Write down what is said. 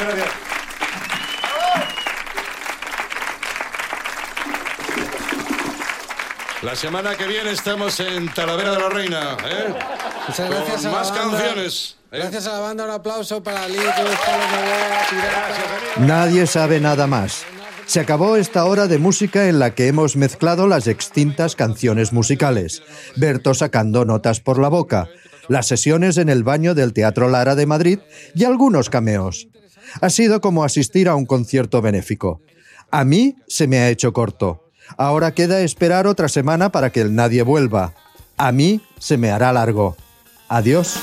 gracias. La semana que viene estamos en Talavera de la Reina, ¿eh? Muchas gracias con a la más banda. Canciones. Gracias a la banda, un aplauso para Lico, Nadie sabe nada más. Se acabó esta hora de música en la que hemos mezclado las extintas canciones musicales, Berto sacando notas por la boca, las sesiones en el baño del Teatro Lara de Madrid y algunos cameos. Ha sido como asistir a un concierto benéfico. A mí se me ha hecho corto. Ahora queda esperar otra semana para que el nadie vuelva. A mí se me hará largo. Adiós.